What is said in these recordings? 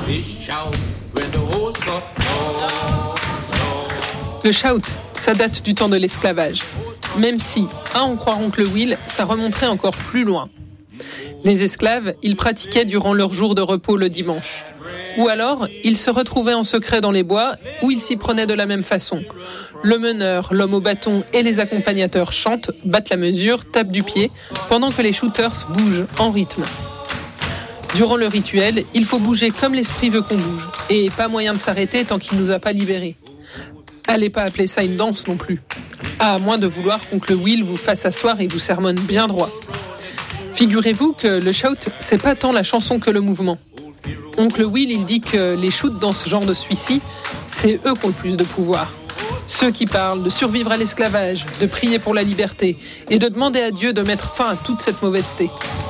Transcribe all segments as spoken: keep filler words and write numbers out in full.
Le shout, ça date du temps de l'esclavage. Même si, à en croire oncle Will, ça remonterait encore plus loin. Les esclaves, ils pratiquaient durant leur jour de repos le dimanche. Ou alors, ils se retrouvaient en secret dans les bois, où ils s'y prenaient de la même façon. Le meneur, l'homme au bâton et les accompagnateurs chantent, battent la mesure, tapent du pied, pendant que les shooters bougent en rythme. Durant le rituel, il faut bouger comme l'esprit veut qu'on bouge, et pas moyen de s'arrêter tant qu'il nous a pas libérés. Allez pas appeler ça une danse non plus. À moins de vouloir qu'oncle Will vous fasse asseoir et vous sermonne bien droit. Figurez-vous que le shout, c'est pas tant la chanson que le mouvement. Oncle Will, il dit que les shoots dans ce genre de celui-ci, c'est eux qui ont le plus de pouvoir. Ceux qui parlent de survivre à l'esclavage, de prier pour la liberté et de demander à Dieu de mettre fin à toute cette mauvaiseté.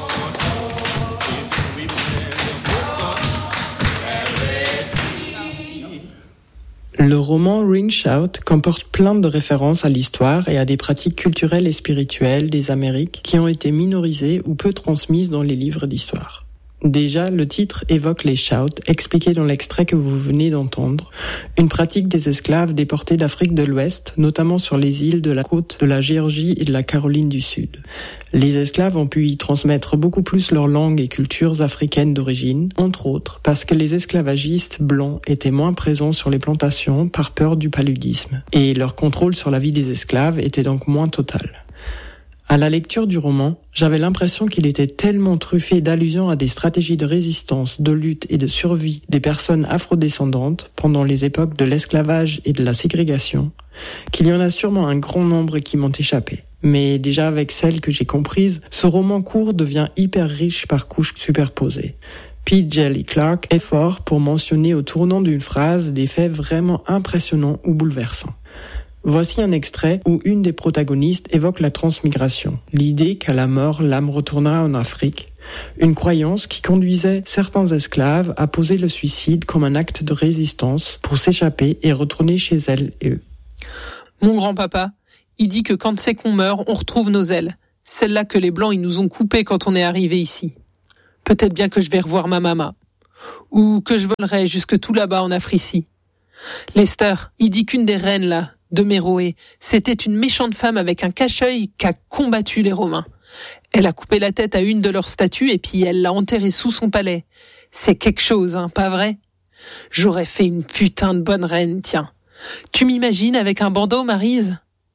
Le roman Ring Shout comporte plein de références à l'histoire et à des pratiques culturelles et spirituelles des Amériques qui ont été minorisées ou peu transmises dans les livres d'histoire. Déjà, le titre évoque les shouts, expliqués dans l'extrait que vous venez d'entendre, une pratique des esclaves déportés d'Afrique de l'Ouest, notamment sur les îles de la côte de la Géorgie et de la Caroline du Sud. Les esclaves ont pu y transmettre beaucoup plus leur langue et cultures africaines d'origine, entre autres parce que les esclavagistes blancs étaient moins présents sur les plantations par peur du paludisme, et leur contrôle sur la vie des esclaves était donc moins total. À la lecture du roman, j'avais l'impression qu'il était tellement truffé d'allusions à des stratégies de résistance, de lutte et de survie des personnes afrodescendantes pendant les époques de l'esclavage et de la ségrégation, qu'il y en a sûrement un grand nombre qui m'ont échappé. Mais déjà avec celles que j'ai comprises, ce roman court devient hyper riche par couches superposées. P. Djeli Clark est fort pour mentionner au tournant d'une phrase des faits vraiment impressionnants ou bouleversants. Voici un extrait où une des protagonistes évoque la transmigration, l'idée qu'à la mort l'âme retournera en Afrique, une croyance qui conduisait certains esclaves à poser le suicide comme un acte de résistance pour s'échapper et retourner chez elles et eux. Mon grand-papa, il dit que quand c'est qu'on meurt, on retrouve nos ailes, celles-là que les Blancs ils nous ont coupées quand on est arrivé ici. Peut-être bien que je vais revoir ma maman, ou que je volerai jusque tout là-bas en Africie. Lester, il dit qu'une des reines là, de Méroé, c'était une méchante femme avec un cache-œil qui a combattu les Romains. Elle a coupé la tête à une de leurs statues et puis elle l'a enterrée sous son palais. C'est quelque chose, hein, pas vrai? J'aurais fait une putain de bonne reine, tiens. Tu m'imagines avec un bandeau, Maryse?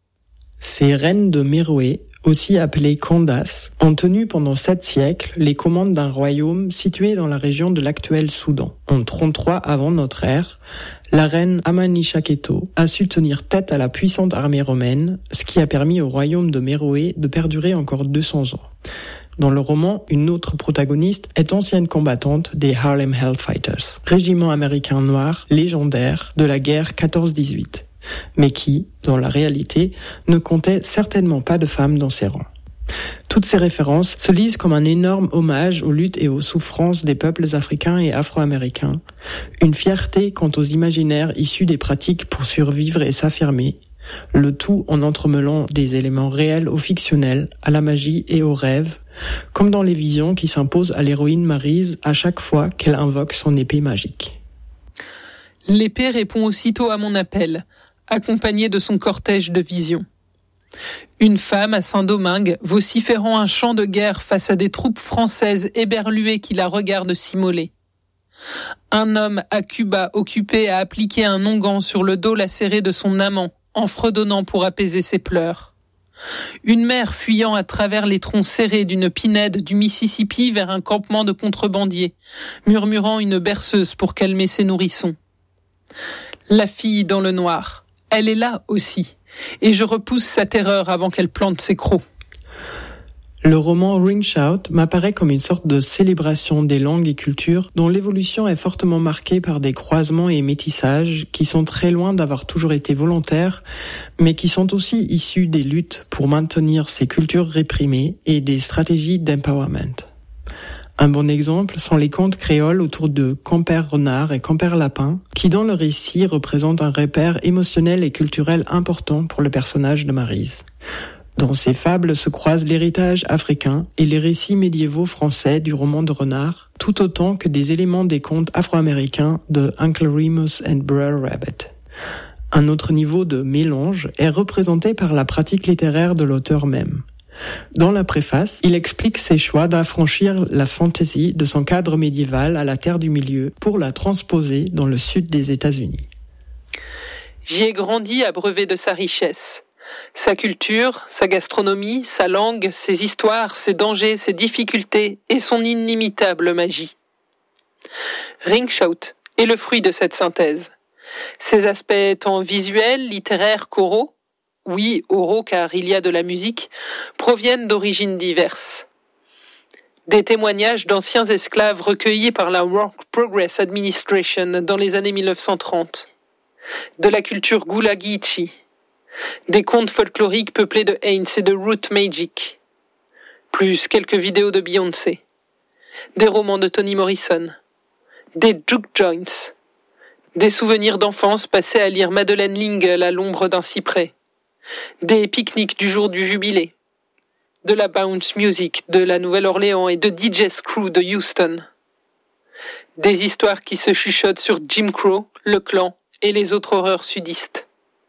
Ces reines de Méroé, aussi appelées Candace, ont tenu pendant sept siècles les commandes d'un royaume situé dans la région de l'actuel Soudan. En trente-trois avant notre ère, la reine Amanichaketo a su tenir tête à la puissante armée romaine, ce qui a permis au royaume de Méroé de perdurer encore deux cents ans. Dans le roman, une autre protagoniste est ancienne combattante des Harlem Hellfighters, régiment américain noir légendaire de la guerre quatorze dix-huit. Mais qui, dans la réalité, ne comptait certainement pas de femmes dans ses rangs. Toutes ces références se lisent comme un énorme hommage aux luttes et aux souffrances des peuples africains et afro-américains, une fierté quant aux imaginaires issus des pratiques pour survivre et s'affirmer, le tout en entremêlant des éléments réels au fictionnel, à la magie et aux rêves, comme dans les visions qui s'imposent à l'héroïne Maryse à chaque fois qu'elle invoque son épée magique. L'épée répond aussitôt à mon appel, accompagnée de son cortège de visions. Une femme à Saint-Domingue vociférant un chant de guerre face à des troupes françaises éberluées qui la regardent s'immoler. Un homme à Cuba occupé à appliquer un onguent sur le dos lacéré de son amant, en fredonnant pour apaiser ses pleurs. Une mère fuyant à travers les troncs serrés d'une pinède du Mississippi vers un campement de contrebandiers, murmurant une berceuse pour calmer ses nourrissons. La fille dans le noir, elle est là aussi, et je repousse sa terreur avant qu'elle plante ses crocs. Le roman Ring Shout m'apparaît comme une sorte de célébration des langues et cultures dont l'évolution est fortement marquée par des croisements et métissages qui sont très loin d'avoir toujours été volontaires, mais qui sont aussi issus des luttes pour maintenir ces cultures réprimées et des stratégies d'empowerment. Un bon exemple sont les contes créoles autour de Compère Renard et Compère Lapin, qui dans le récit représentent un repère émotionnel et culturel important pour le personnage de Maryse. Dans ces fables se croisent l'héritage africain et les récits médiévaux français du roman de renard, tout autant que des éléments des contes afro-américains de Uncle Remus and Brer Rabbit. Un autre niveau de mélange est représenté par la pratique littéraire de l'auteur même. Dans la préface, il explique ses choix d'affranchir la fantasy de son cadre médiéval à la Terre du Milieu pour la transposer dans le sud des États-Unis. J'y ai grandi abreuvé de sa richesse. Sa culture, sa gastronomie, sa langue, ses histoires, ses dangers, ses difficultés et son inimitable magie. Ringshout est le fruit de cette synthèse. Ses aspects tant visuels, littéraires qu'oraux, oui, oraux car il y a de la musique, proviennent d'origines diverses. Des témoignages d'anciens esclaves recueillis par la Work Progress Administration dans les années mille neuf cent trente. De la culture Gullah-Geechee. Des contes folkloriques peuplés de Haynes et de Ruth Magic, plus quelques vidéos de Beyoncé, des romans de Toni Morrison, des juke joints, des souvenirs d'enfance passés à lire Madeleine L'Ingle à l'ombre d'un cyprès, des pique-niques du jour du jubilé, de la bounce music de la Nouvelle-Orléans et de D J Screw de Houston, des histoires qui se chuchotent sur Jim Crow, le clan et les autres horreurs sudistes.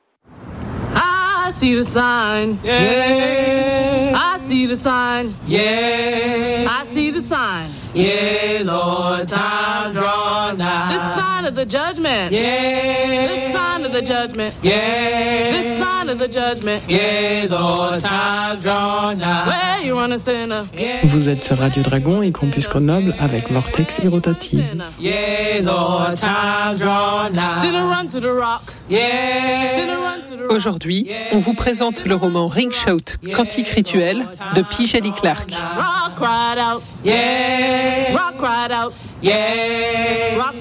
I see the sign, yeah. I see the sign, yeah. I see the sign, yeah. Lord, time drawn nigh. This sign of the judgment, yeah. This sign of the judgment, yeah. This sign of the judgment, yeah. Lord, time drawn nigh. Where you wanna sinner? Vous êtes sur Radio Dragon et Campus Grenoble avec Vortex et Rotative. Yeah, Lord, time drawn nigh. Sinner run to the rock, yeah. Sinner run to the rock. Aujourd'hui, on vous présente le roman Ringshout, Cantique rituel de P. Shelley Clark. Rock cried out, yeah. Rock cried out, yeah.